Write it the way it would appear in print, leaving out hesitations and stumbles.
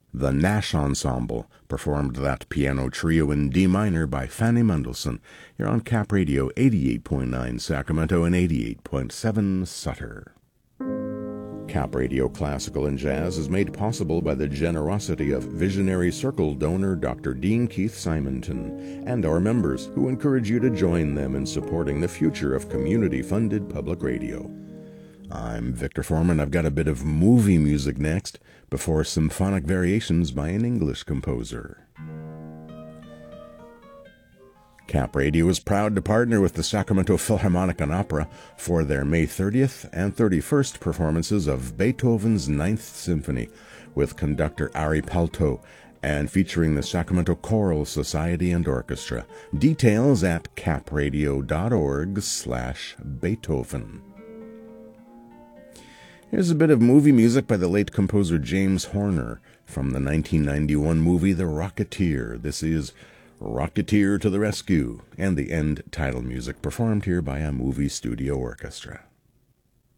The Nash Ensemble performed that piano trio in D minor by Fanny Mendelssohn here on Cap Radio 88.9 Sacramento and 88.7 Sutter. Cap Radio Classical and Jazz is made possible by the generosity of Visionary Circle donor Dr. Dean Keith Simonton and our members, who encourage you to join them in supporting the future of community-funded public radio. I'm Victor Foreman. I've got a bit of movie music next, before Symphonic Variations by an English composer. Cap Radio is proud to partner with the Sacramento Philharmonic and Opera for their May 30th and 31st performances of Beethoven's Ninth Symphony with conductor Ari Palto and featuring the Sacramento Choral Society and Orchestra. Details at capradio.org/Beethoven. Here's a bit of movie music by the late composer James Horner from the 1991 movie The Rocketeer. This is Rocketeer to the Rescue, and the end title music performed here by a movie studio orchestra.